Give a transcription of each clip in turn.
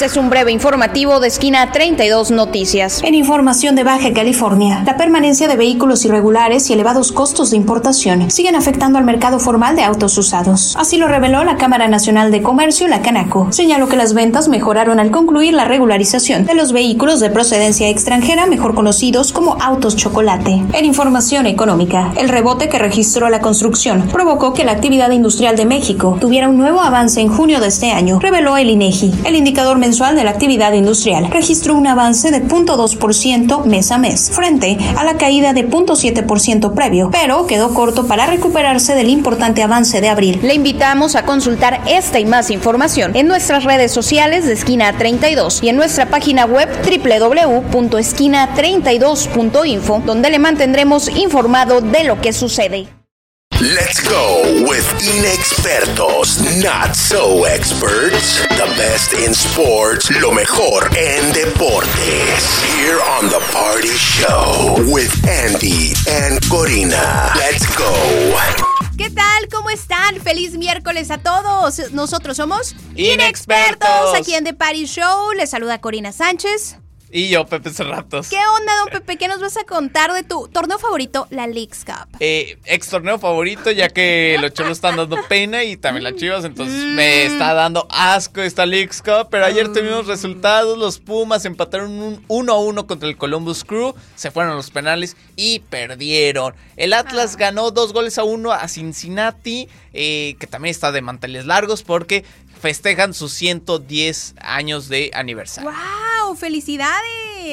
Este es un breve informativo de Esquina 32 Noticias. En información de Baja California, la permanencia de vehículos irregulares y elevados costos de importación siguen afectando al mercado formal de autos usados. Así lo reveló la Cámara Nacional de Comercio, la Canaco. Señaló que las ventas mejoraron al concluir la regularización de los vehículos de procedencia extranjera, mejor conocidos como autos chocolate. En información económica, el rebote que registró la construcción provocó que la actividad industrial de México tuviera un nuevo avance en junio de este año, reveló el INEGI. El indicador mensual de la actividad industrial registró un avance de 0.2% mes a mes, frente a la caída de 0.7% previo, pero quedó corto para recuperarse del importante avance de abril. Le invitamos a consultar esta y más información en nuestras redes sociales de Esquina 32 y en nuestra página web www.esquina32.info, donde le mantendremos informado de lo que sucede. Let's go with inexpertos, not so experts. The best in sports, lo mejor en deportes. Here on the Party Show with Andy and Corina. Let's go. ¿Qué tal? ¿Cómo están? Feliz miércoles a todos. Nosotros somos Inexpertos. Aquí en The Party Show les saluda Corina Sánchez. Y yo, Pepe Cerratos. ¿Qué onda, don Pepe? ¿Qué nos vas a contar de tu torneo favorito, la Leagues Cup? Ex torneo favorito, ya que los Cholos están dando pena y también las Chivas, entonces me está dando asco esta Leagues Cup. Pero ayer tuvimos resultados, los Pumas empataron un 1-1 contra el Columbus Crew, se fueron a los penales y perdieron. El Atlas ganó 2-1 a Cincinnati, que también está de manteles largos porque festejan sus 110 años de aniversario. ¡Wow! ¡Felicidades!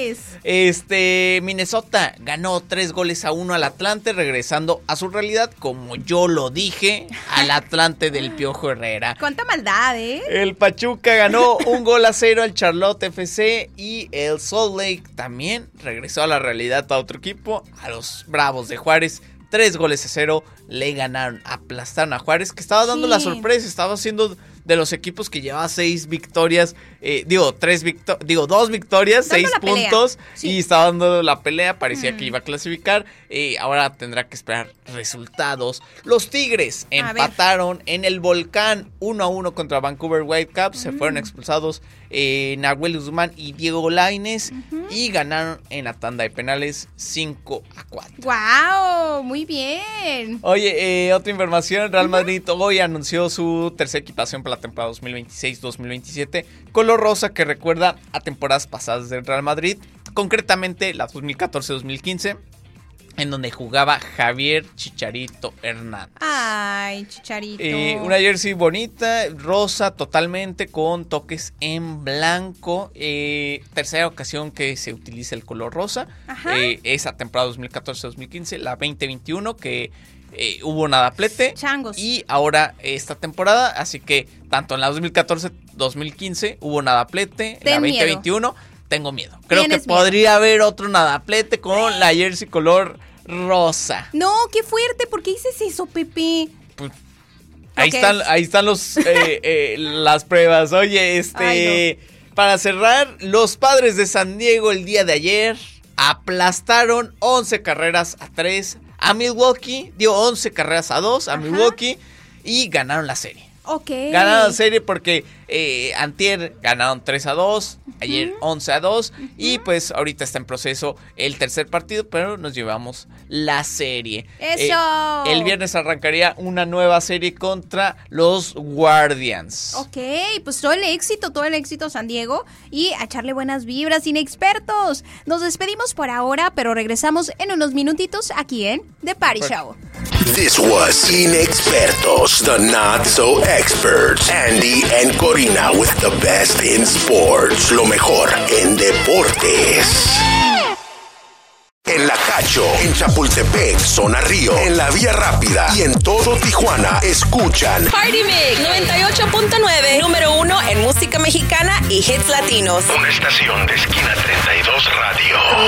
Minnesota ganó 3-1 al Atlante, regresando a su realidad, como yo lo dije, al Atlante del Piojo Herrera. ¡Cuánta maldad, El Pachuca ganó 1-0 al Charlotte FC y el Salt Lake también regresó a la realidad para otro equipo, a los Bravos de Juárez. 3-0 le ganaron, aplastaron a Juárez, que estaba dando la sorpresa, estaba siendo de los equipos que llevaba 6 victorias, 2 victorias, 6 puntos, y estaba dando la pelea, parecía que iba a clasificar, ahora tendrá que esperar resultados. Los Tigres empataron en el Volcán 1-1 contra Vancouver Whitecaps, se fueron expulsados Nahuel Guzmán y Diego Lainez, y ganaron en la tanda de penales 5-4. ¡Wow! Muy bien. Oye, otra información, Real Madrid hoy anunció su tercera equipación para la temporada 2026-2027, color rosa que recuerda a temporadas pasadas del Real Madrid, concretamente la 2014-2015, en donde jugaba Javier Chicharito Hernández. Ay, Chicharito. Una jersey bonita, rosa totalmente, con toques en blanco. Tercera ocasión que se utiliza el color rosa. Esa temporada 2014-2015, la 2021 que hubo nadaplete. Changos. Y ahora esta temporada, así que tanto en la 2014-2015 hubo nadaplete, en la 2021 tengo miedo. Creo que podría haber otro nadaplete con la jersey color rosa. No, qué fuerte, ¿por qué dices eso, Pepe? Pues, ahí están las pruebas. Oye, para cerrar, los Padres de San Diego el día de ayer aplastaron 11 carreras a 3 a Milwaukee, 11 carreras a 2 a Milwaukee, y ganaron la serie. Ganaron la serie porque antier ganaron 3-2, ayer 11-2, y pues ahorita está en proceso el tercer partido, pero nos llevamos la serie. ¡Eso! El viernes arrancaría una nueva serie contra los Guardians. Pues todo el éxito San Diego, y a echarle buenas vibras, Inexpertos. Nos despedimos por ahora, pero regresamos en unos minutitos aquí en The Party Show. This was Inexpertos, the not so experts. Andy and Corina with the best in sports. Lo mejor en deportes. En La Cacho, en Chapultepec, Zona Río, en la Vía Rápida y en todo Tijuana, escuchan Party Mix 98.9, número 1 en música mexicana y hits latinos. Una estación de Esquina 32 Radio.